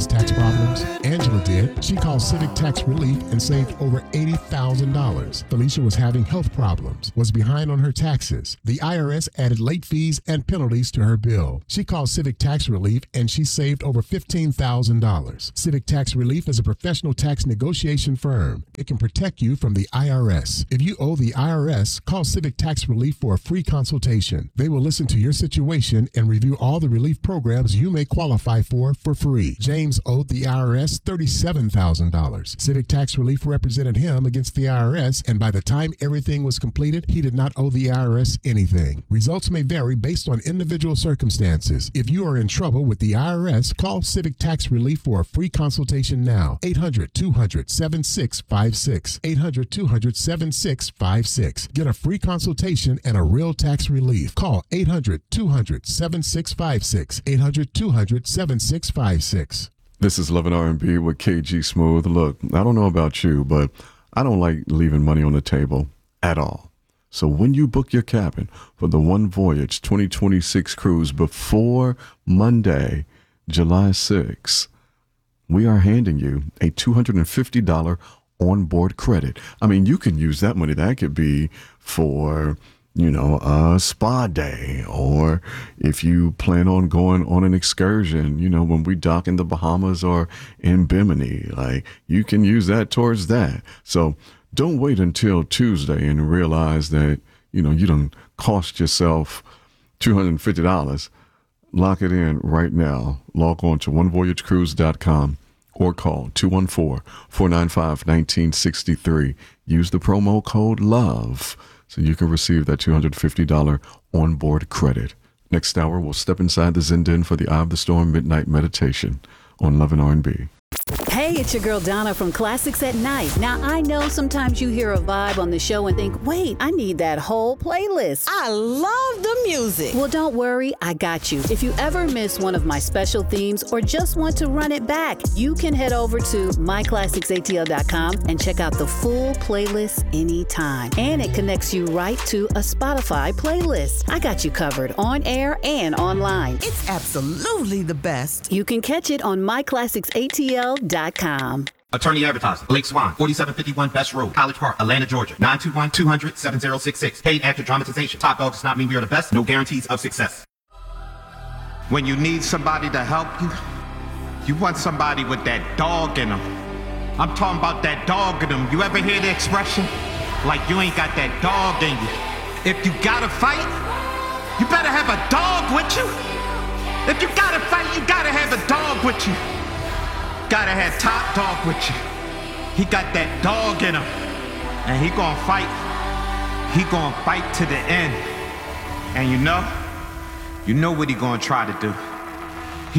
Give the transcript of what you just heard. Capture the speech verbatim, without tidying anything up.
S tax problems? Angela did. She called Civic Tax Relief and saved over eighty thousand dollars. Felicia was having health problems, was behind on her taxes. The I R S added late fees and penalties to her bill. She called Civic Tax Relief and she saved over fifteen thousand dollars. Civic Tax Relief is a professional tax negotiation firm. It can protect you from the I R S. If you owe the I R S, call Civic Tax Relief for a free consultation. They will listen to your situation and review all the relief programs you may qualify for for free. James owed the I R S thirty-seven thousand dollars. Civic Tax Relief represented him against the I R S, and by the time everything was completed, he did not owe the I R S anything. Results may vary based on individual circumstances. If you are in trouble with the I R S, call Civic Tax Relief for a free consultation now. eight hundred, two hundred, seven six five six. eight hundred, two hundred, seven six five six. Get a free consultation and a real tax relief. Call eight hundred, two hundred, seven six five six. eight hundred, two hundred, seven six five six. This is Love and R and B with K G Smooth. Look, I don't know about you, but I don't like leaving money on the table at all. So when you book your cabin for the One Voyage twenty twenty-six cruise before Monday, July sixth, we are handing you a two hundred fifty dollars onboard credit. I mean, you can use that money. That could be for, you know, a spa day, or if you plan on going on an excursion, you know, when we dock in the Bahamas or in Bimini, like, you can use that towards that. So don't wait until Tuesday and realize that, you know, you done cost yourself two hundred fifty dollars. Lock it in right now. Log on to one voyage cruise dot com or call two one four, four nine five, one nine six three. Use the promo code LOVE so you can receive that two hundred fifty dollars onboard credit. Next hour, we'll step inside the Zen Den for the Eye of the Storm Midnight Meditation on Love and R and B. Hey, it's your girl Donna from Classics at Night. Now, I know sometimes you hear a vibe on the show and think, wait, I need that whole playlist. I love the music. Well, don't worry, I got you. If you ever miss one of my special themes or just want to run it back, you can head over to my classics a t l dot com and check out the full playlist anytime. And it connects you right to a Spotify playlist. I got you covered on air and online. It's absolutely the best. You can catch it on my classics a t l dot com. Attorney advertising. Blake Swan, forty-seven fifty-one Best Road, College Park, Atlanta, Georgia. nine two one, two hundred, seven zero six six. Paid after dramatization. Top dog does not mean we are the best. No guarantees of success. When you need somebody to help you, you want somebody with that dog in them. I'm talking about that dog in them. You ever hear the expression? Like you ain't got that dog in you. If you gotta fight, you better have a dog with you. If you gotta fight, you gotta have a dog with you. Gotta have Top Dog with you. He got that dog in him. And he gonna fight. He gonna fight to the end. And you know, you know what he gonna try to do.